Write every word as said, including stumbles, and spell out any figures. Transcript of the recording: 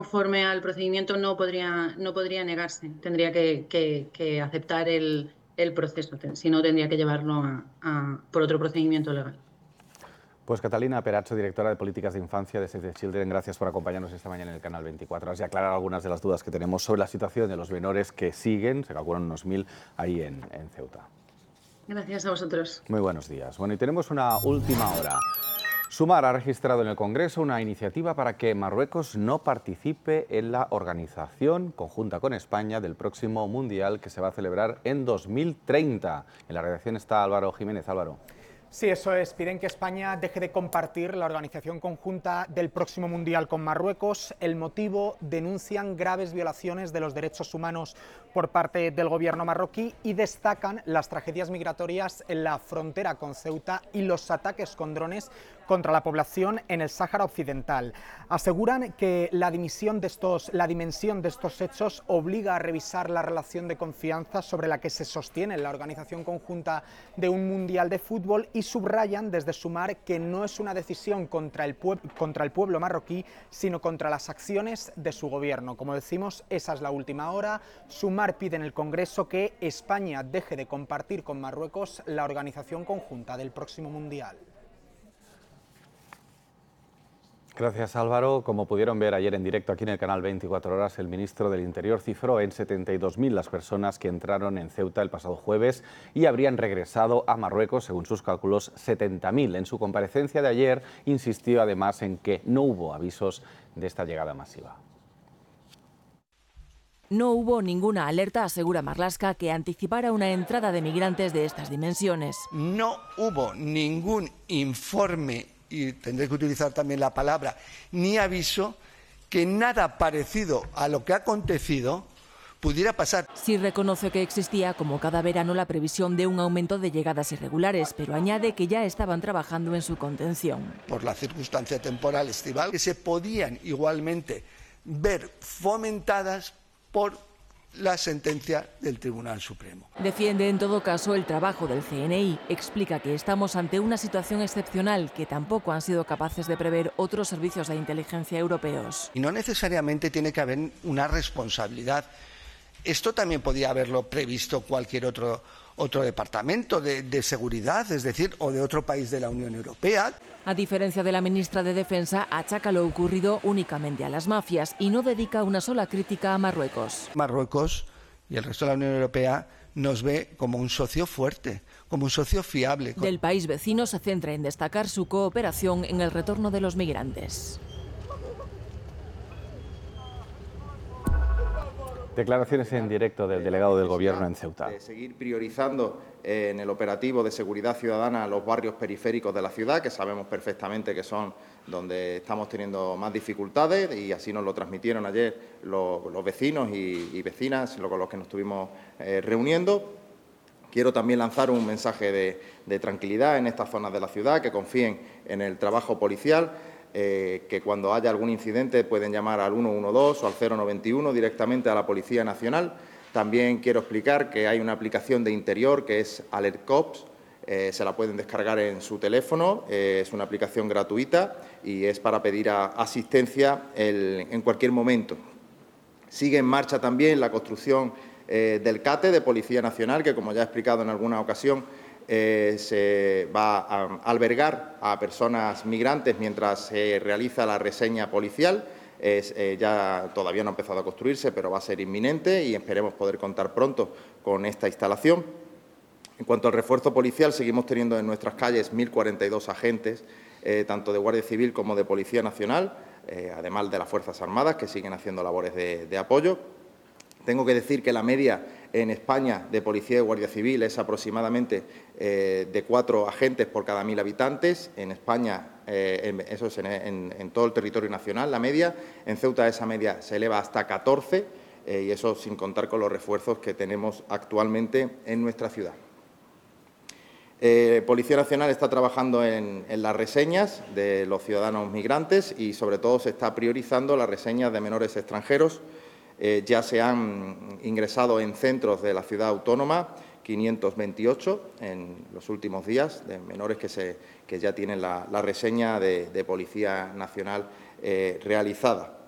conforme al procedimiento no podría, no podría negarse, tendría que, que, que aceptar el, el proceso, si no tendría que llevarlo a, a, por otro procedimiento legal. Pues Catalina Perazzo, directora de Políticas de Infancia de Save the Children, gracias por acompañarnos esta mañana en el Canal veinticuatro Horas y aclarar algunas de las dudas que tenemos sobre la situación de los menores que siguen, se calculan unos mil, ahí en, en Ceuta. Gracias a vosotros. Muy buenos días. Bueno, y tenemos una última hora. Sumar ha registrado en el Congreso una iniciativa para que Marruecos no participe en la organización conjunta con España del próximo Mundial que se va a celebrar en dos mil treinta. En la redacción está Álvaro Jiménez. Álvaro. Sí, eso es. Piden que España deje de compartir la organización conjunta del próximo Mundial con Marruecos. El motivo: denuncian graves violaciones de los derechos humanos por parte del gobierno marroquí y destacan las tragedias migratorias en la frontera con Ceuta y los ataques con drones contra la población en el Sáhara Occidental. Aseguran que la, dimisión de estos, la dimensión de estos hechos obliga a revisar la relación de confianza sobre la que se sostiene la organización conjunta de un Mundial de fútbol y subrayan desde Sumar que no es una decisión contra el, contra el pueblo marroquí, sino contra las acciones de su gobierno. Como decimos, esa es la última hora. Sumar pide en el Congreso que España deje de compartir con Marruecos la organización conjunta del próximo Mundial. Gracias, Álvaro. Como pudieron ver ayer en directo aquí en el canal veinticuatro Horas, el ministro del Interior cifró en setenta y dos mil las personas que entraron en Ceuta el pasado jueves y habrían regresado a Marruecos, según sus cálculos, setenta mil. En su comparecencia de ayer insistió además en que no hubo avisos de esta llegada masiva. No hubo ninguna alerta, asegura Marlaska, que anticipara una entrada de migrantes de estas dimensiones. No hubo ningún informe, y tendré que utilizar también la palabra, ni aviso, que nada parecido a lo que ha acontecido pudiera pasar. Sí reconoce que existía, como cada verano, la previsión de un aumento de llegadas irregulares, pero añade que ya estaban trabajando en su contención. Por la circunstancia temporal estival, que se podían igualmente ver fomentadas por la sentencia del Tribunal Supremo. Defiende en todo caso el trabajo del C N I. Explica que estamos ante una situación excepcional que tampoco han sido capaces de prever otros servicios de inteligencia europeos. Y no necesariamente tiene que haber una responsabilidad. Esto también podía haberlo previsto cualquier otro, otro departamento de, de seguridad, es decir, o de otro país de la Unión Europea. A diferencia de la ministra de Defensa, achaca lo ocurrido únicamente a las mafias y no dedica una sola crítica a Marruecos. Marruecos y el resto de la Unión Europea nos ve como un socio fuerte, como un socio fiable. Del país vecino se centra en destacar su cooperación en el retorno de los migrantes. Declaraciones en directo del delegado del Gobierno en Ceuta. De seguir priorizando en el operativo de seguridad ciudadana los barrios periféricos de la ciudad, que sabemos perfectamente que son donde estamos teniendo más dificultades, y así nos lo transmitieron ayer los, los vecinos y, y vecinas con los que nos estuvimos eh, reuniendo. Quiero también lanzar un mensaje de, de tranquilidad en estas zonas de la ciudad, que confíen en el trabajo policial. Eh, que cuando haya algún incidente pueden llamar al uno uno dos o al cero noventa y uno directamente a la Policía Nacional. También quiero explicar que hay una aplicación de Interior que es Alert Cops, eh, se la pueden descargar en su teléfono, eh, es una aplicación gratuita y es para pedir a, asistencia el, en cualquier momento. Sigue en marcha también la construcción eh, del CATE de Policía Nacional, que, como ya he explicado en alguna ocasión, Eh, se va a albergar a personas migrantes mientras se realiza la reseña policial. Es, eh, ya todavía no ha empezado a construirse, pero va a ser inminente y esperemos poder contar pronto con esta instalación. En cuanto al refuerzo policial, seguimos teniendo en nuestras calles mil cuarenta y dos agentes, eh, tanto de Guardia Civil como de Policía Nacional, eh, además de las Fuerzas Armadas, que siguen haciendo labores de, de apoyo. Tengo que decir que la media en España de Policía y Guardia Civil es aproximadamente eh, de cuatro agentes por cada mil habitantes. En España, eh, en, eso es en, en, en todo el territorio nacional, la media. En Ceuta esa media se eleva hasta catorce, eh, y eso sin contar con los refuerzos que tenemos actualmente en nuestra ciudad. Eh, Policía Nacional está trabajando en, en las reseñas de los ciudadanos migrantes y, sobre todo, se está priorizando las reseñas de menores extranjeros. Eh, ya se han ingresado en centros de la ciudad autónoma quinientos veintiocho en los últimos días, de menores que, se, que ya tienen la, la reseña de, de Policía Nacional eh, realizada.